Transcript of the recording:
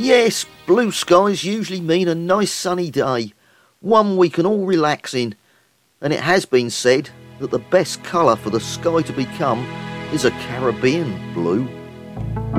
Yes, blue skies usually mean a nice sunny day, one we can all relax in, and it has been said that the best colour for the sky to become is a Caribbean blue.